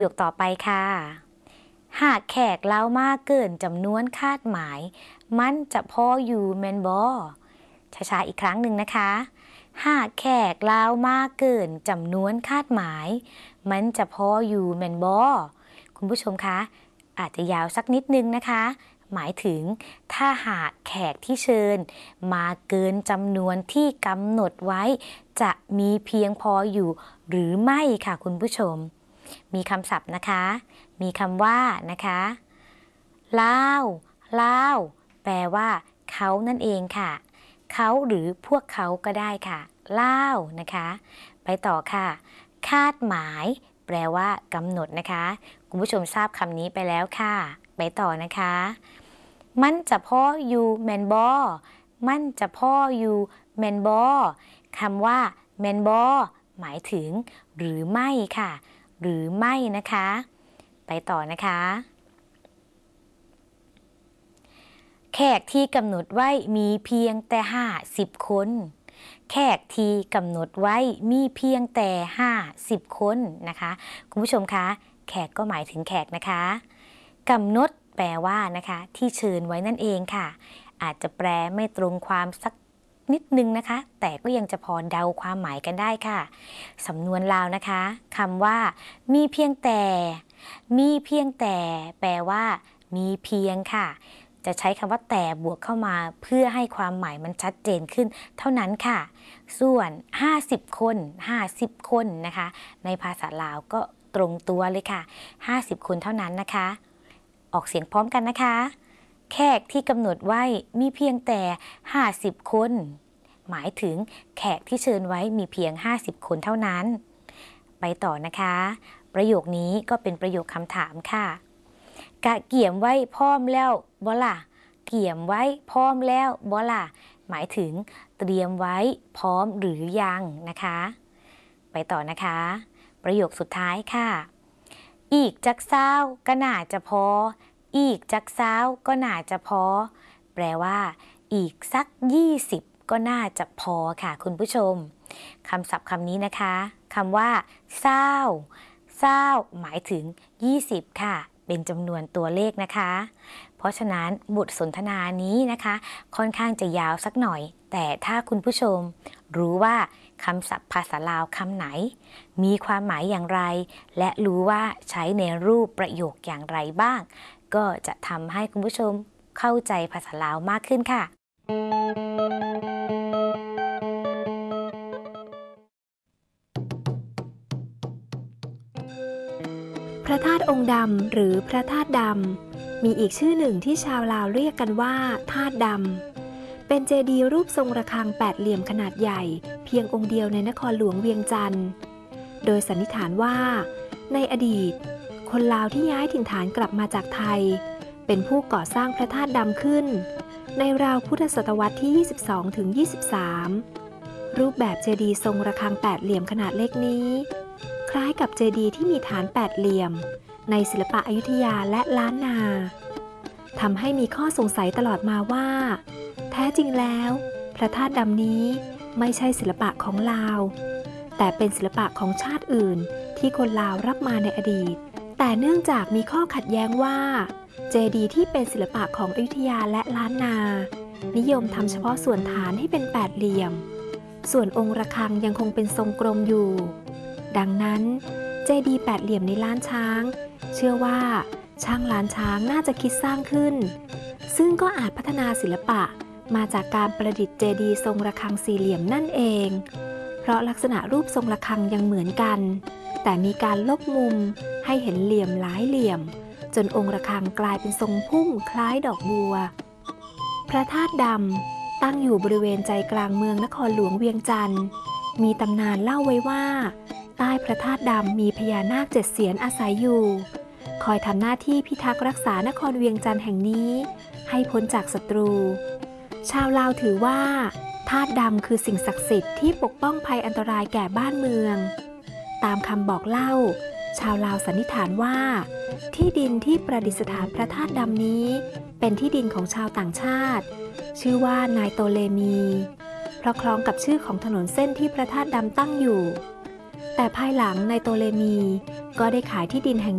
ประโยคต่อไปค่ะหากแขกเล่ามากเกินจำนวนคาดหมายมันจะพออยู่แมนบอช้าๆอีกครั้งหนึ่งนะคะหากแขกเล่ามากเกินจำนวนคาดหมายมันจะพออยู่แมนบอคุณผู้ชมคะอาจจะยาวสักนิดนึงนะคะหมายถึงถ้าหากแขกที่เชิญมาเกินจำนวนที่กำหนดไว้จะมีเพียงพออยู่หรือไม่ค่ะคุณผู้ชมมีคำศัพท์นะคะมีคำว่านะคะลาวลาวแปลว่าเขานั่นเองค่ะเขาหรือพวกเขาก็ได้ค่ะลาวนะคะไปต่อค่ะคาดหมายแปลว่ากำหนดนะคะคุณผู้ชมทราบคำนี้ไปแล้วค่ะไปต่อนะคะมันจะพ่ออยู่แมนบอมันจะพ่ออยู่แมนบอคำว่าแมนบอหมายถึงหรือไม่ค่ะหรือไม่นะคะไปต่อนะคะแขกที่กำหนดไว้มีเพียงแต่50 คนแขกที่กำหนดไว้มีเพียงแต่50 คนนะคะคุณผู้ชมคะแขกก็หมายถึงแขกนะคะกำหนดแปลว่านะคะที่เชิญไว้นั่นเองค่ะอาจจะแปลไม่ตรงความสักนิดนึงนะคะแต่ก็ยังจะพอเดาความหมายกันได้ค่ะสำนวนลาวนะคะคำว่ามีเพียงแต่มีเพียงแต่แปลว่ามีเพียงค่ะจะใช้คำว่าแต่บวกเข้ามาเพื่อให้ความหมายมันชัดเจนขึ้นเท่านั้นค่ะส่วน50 คน50 คนนะคะในภาษาลาวก็ตรงตัวเลยค่ะ50 คนเท่านั้นนะคะออกเสียงพร้อมกันนะคะแขกที่กำหนดไว้มีเพียงแต่50 คนหมายถึงแขกที่เชิญไว้มีเพียง50 คนเท่านั้นไปต่อนะคะประโยคนี้ก็เป็นประโยคคำถามค่ะกะเกี่ยมไว้พร้อมแล้วบ่ล่ะเกี่ยมไว้พร้อมแล้วบ่ล่ะหมายถึงเตรียมไว้พร้อมหรือยังนะคะไปต่อนะคะประโยคสุดท้ายค่ะอีกจักเศร้าก็น่าจะพออีกจักเศร้าก็น่าจะพอแปลว่าอีกสัก20ก็น่าจะพอค่ะคุณผู้ชมคำศัพท์คำนี้นะคะคำว่าเศร้าเศร้าหมายถึง20ค่ะเป็นจำนวนตัวเลขนะคะเพราะฉะนั้นบทสนทนานี้นะคะค่อนข้างจะยาวสักหน่อยแต่ถ้าคุณผู้ชมรู้ว่าคำศัพท์ภาษาลาวคำไหนมีความหมายอย่างไรและรู้ว่าใช้ในรูปประโยคอย่างไรบ้างก็จะทำให้คุณผู้ชมเข้าใจภาษาลาวมากขึ้นค่ะพระธาตุองค์ดำหรือพระธาตุดำมีอีกชื่อหนึ่งที่ชาวลาวเรียกกันว่าธาตุดำเป็นเจดีย์รูปทรงระฆังแปดเหลี่ยมขนาดใหญ่เพียงองค์เดียวในนครหลวงเวียงจันทร์โดยสันนิษฐานว่าในอดีตคนลาวที่ย้ายถิ่นฐานกลับมาจากไทยเป็นผู้ก่อสร้างพระธาตุดำขึ้นในราวพุทธศตวรรษที่22 ถึง 23รูปแบบเจดีย์ทรงระฆังแปดเหลี่ยมขนาดเล็กนี้คล้ายกับเจดีย์ที่มีฐานแปดเหลี่ยมในศิลปะอยุธยาและล้านนาทำให้มีข้อสงสัยตลอดมาว่าแท้จริงแล้วพระธาตุดำนี้ไม่ใช่ศิลปะของลาวแต่เป็นศิลปะของชาติอื่นที่คนลาวรับมาในอดีตแต่เนื่องจากมีข้อขัดแย้งว่าเจดีย์ที่เป็นศิลปะของอยุธยาและล้านนานิยมทำเฉพาะส่วนฐานให้เป็นแปดเหลี่ยมส่วนองค์ระฆังยังคงเป็นทรงกลมอยู่ดังนั้นเจดีย์แปดเหลี่ยมในล้านช้างเชื่อว่าช่างล้านช้างน่าจะคิดสร้างขึ้นซึ่งก็อาจพัฒนาศิลปะมาจากการประดิษฐ์เจดีย์ทรงระฆังสี่เหลี่ยมนั่นเองเพราะลักษณะรูปทรงระฆังยังเหมือนกันแต่มีการลบมุมให้เห็นเหลี่ยมหลายเหลี่ยมจนองค์ระฆังกลายเป็นทรงพุ่มคล้ายดอกบัวพระธาตุดำตั้งอยู่บริเวณใจกลางเมืองนครหลวงเวียงจันทร์มีตำนานเล่าไว้ว่าใต้พระธาตุดำมีพญานาค7 เสียนอาศัยอยู่คอยทำหน้าที่พิทักษ์รักษานครเวียงจันทร์แห่งนี้ให้พ้นจากศัตรูชาวลาวถือว่าธาตุดำคือสิ่งศักดิ์สิทธิ์ที่ปกป้องภัยอันตรายแก่บ้านเมืองตามคำบอกเล่าชาวลาวสันนิษฐานว่าที่ดินที่ประดิษฐานพระธาตุดำนี้เป็นที่ดินของชาวต่างชาติชื่อว่านายโตเลมีเพราะคล้องกับชื่อของถนนเส้นที่พระธาตุดำตั้งอยู่แต่ภายหลังนายโตเลมีก็ได้ขายที่ดินแห่ง